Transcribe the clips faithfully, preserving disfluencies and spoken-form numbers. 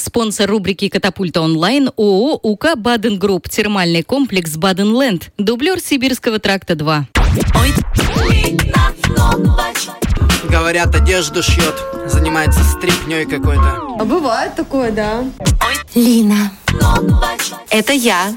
Спонсор рубрики «Катапульта онлайн» ООО «УК Баден Групп». Термальный комплекс «Баденленд». Дублер Сибирского тракта два. Говорят, одежду шьет. Занимается стрипней какой-то. А бывает такое, да. Лина. Это я.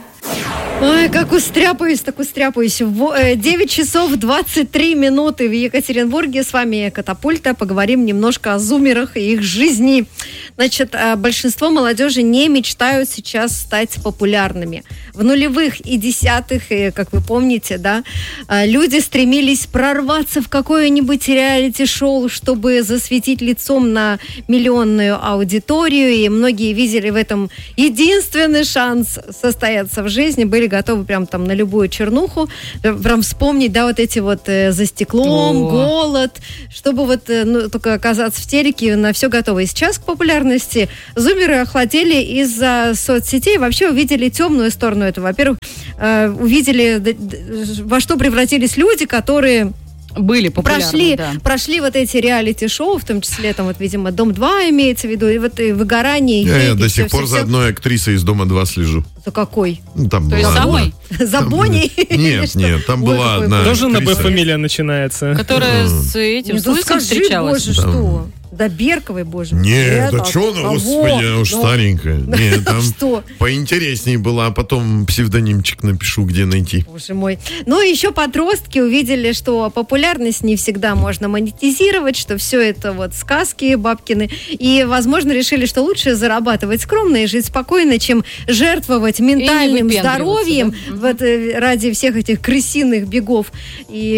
Ой, как устряпаюсь, так устряпаюсь. девять часов двадцать три минуты в Екатеринбурге. С вами Катапульта. Поговорим немножко о зумерах и их жизни. Значит, большинство молодежи не мечтают сейчас стать популярными. В нулевых и десятых, как вы помните, да, люди стремились прорваться в какое-нибудь реалити-шоу, чтобы засветить лицом на миллионную аудиторию. И многие видели в этом единственный шанс состояться в жизни. Были готовы прям там на любую чернуху, прям вспомнить, да, вот эти вот э, за стеклом, О. голод, чтобы вот э, ну, только оказаться в телеке, на все готово. И сейчас к популярности зумеры охладели из-за соцсетей, вообще увидели темную сторону этого. Во-первых, э, увидели, во что превратились люди, которые... Были популярны, прошли, да. прошли вот эти реалити-шоу, в том числе, там, вот, видимо, «Дом-два» имеется в виду, и вот и выгорание. Я, и я до все, сих пор все, за все. одной актрисой из «Дома-два» слежу. За какой? Ну, там То была есть самой? За Бонни? Нет, нет, там Ой, была какой одна Тоже на «Б» актриса. фамилия начинается. Которая с этим, Нет, с ну Лысым скажи, встречалась. боже, что? Да Берковой, боже. Нет, Это, да что она, кого? господи, она уж Ну, старенькая. Нет, там Что? поинтереснее было, а потом псевдонимчик напишу, где найти. Боже мой. Ну, еще подростки увидели, что популярность не всегда можно монетизировать, что все это вот сказки бабкины. И, возможно, решили, что лучше зарабатывать скромно и жить спокойно, чем жертвовать ментальным здоровьем, да? вот, ради всех этих крысиных бегов и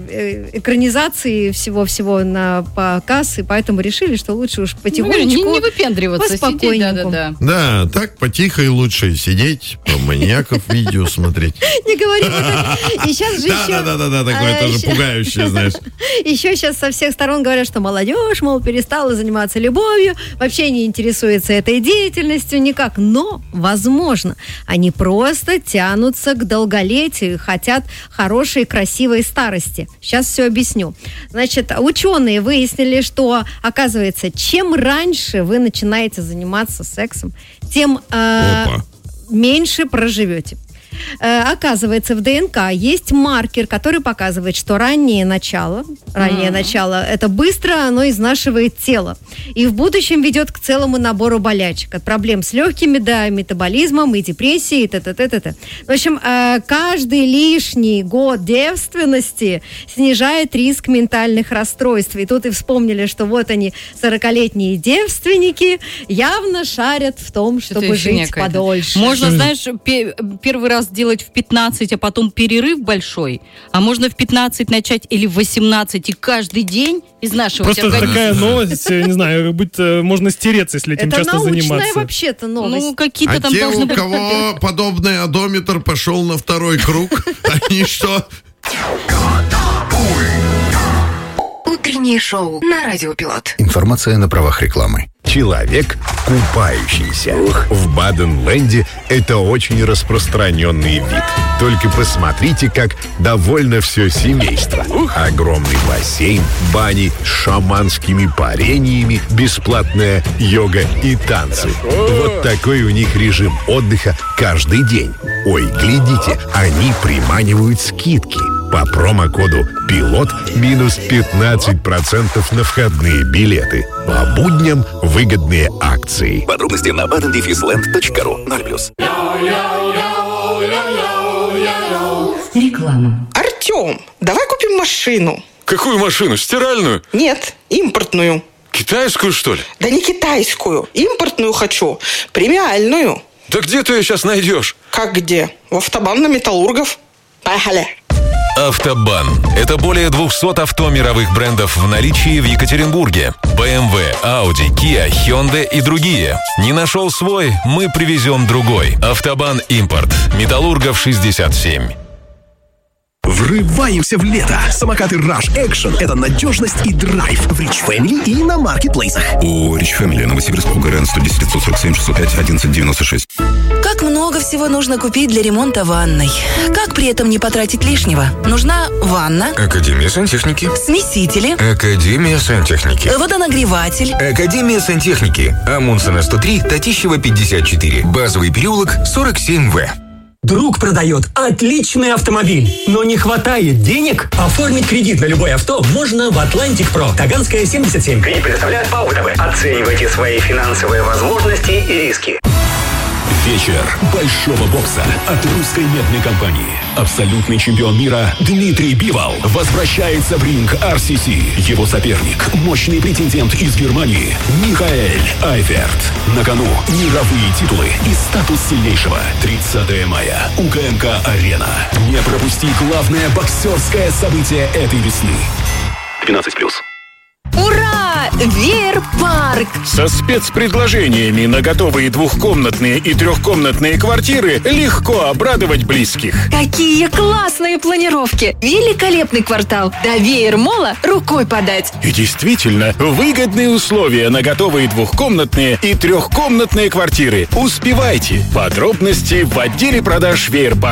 э, экранизации всего-всего на показ. И поэтому решили, что лучше уж потихонечку, ну, не, не выпендриваться, сидеть, да-да-да. Да, так потихо и лучше сидеть, про маньяков видео смотреть. Не говори вот это. И сейчас же еще... Да-да-да, такое тоже пугающее, знаешь. Еще сейчас со всех сторон говорят, что молодежь, мол, перестала заниматься любовью, вообще не интересуется этой деятельностью никак. Но, возможно, они просто тянутся к долголетию, хотят хорошей, красивой старости. Сейчас все объясню. Значит, ученые выяснили, что оказывается, чем раньше вы начинаете заниматься сексом, тем э, меньше проживете. Э, оказывается, в ДНК есть маркер, который показывает, что раннее начало, раннее mm-hmm. начало, это быстро, оно изнашивает тело. И в будущем ведет к целому набору болячек. От проблем с легкими до метаболизмом и депрессии, и т.т.т.т. В общем, э, каждый лишний год девственности снижает риск ментальных расстройств. И тут и вспомнили, что вот они, сорокалетние девственники, явно шарят в том, чтобы жить подольше. Можно, знаешь, пе- первый раз делать в пятнадцать, а потом перерыв большой, а можно в пятнадцать начать или в восемнадцать и каждый день изнашивать Просто организм. такая новость, не знаю, быть, можно стереться, если этим это часто заниматься. Это научная вообще-то новость. Ну, какие-то а там те, должны у быть... кого подобный одометр пошел на второй круг, они что? Утреннее шоу на Радио Пилот. Информация на правах рекламы. Человек, купающийся. В Баденленде это очень распространенный вид. Только посмотрите, как довольно все семейство. Огромный бассейн, бани с шаманскими парениями, бесплатная йога и танцы. Вот такой у них режим отдыха каждый день. Ой, глядите, они приманивают скидки. По промокоду «Пилот» минус пятнадцать процентов на входные билеты. По будням выгодные акции. Подробности на баден дефис ленд точка ру. ноль плюс. Реклама. Артем, давай купим машину. Какую машину? Стиральную? Нет, импортную. Китайскую, что ли? Да не китайскую. Импортную хочу. Премиальную. Да где ты ее сейчас найдешь? Как где? В автобан на Металлургов. Поехали. Автобан. Это более двухсот авто мировых брендов в наличии в Екатеринбурге. бэ эм вэ, Audi, Kia, Hyundai и другие. Не нашел свой? Мы привезем другой. Автобан Импорт. Металлургов шестьдесят семь. Врываемся в лето. Самокаты Rush Action – это надежность и драйв в Rich Family и на маркетплейсах. У Rich Family Новосибирск УГРН сто десять пятьсот сорок семь шестьсот пять одиннадцать девяносто шесть. Как Много всего нужно купить для ремонта ванной. Как при этом не потратить лишнего? Нужна ванна, Академия сантехники, смесители, Академия сантехники, водонагреватель, Академия сантехники, Амундсена сто три, Татищева пятьдесят четыре, Базовый переулок сорок семь В. Друг продает отличный автомобиль, но не хватает денег? Оформить кредит на любое авто можно в Atlantic Pro. Таганская, семьдесят семь. Кредит предоставляет ПАО ВТБ. Оценивайте свои финансовые возможности и риски. Вечер большого бокса от русской медной компании. Абсолютный чемпион мира Дмитрий Бивол возвращается в ринг ар си си. Его соперник – мощный претендент из Германии Михаэль Айверт. На кону мировые титулы и статус сильнейшего. тридцатого мая. УКМК-арена. Не пропусти главное боксерское событие этой весны. двенадцать плюс. Ура! Веер-парк! Со спецпредложениями на готовые двухкомнатные и трехкомнатные квартиры легко обрадовать близких. Какие классные планировки! Великолепный квартал! До Веер-мола рукой подать! И действительно, выгодные условия на готовые двухкомнатные и трехкомнатные квартиры. Успевайте! Подробности в отделе продаж Веер-парк.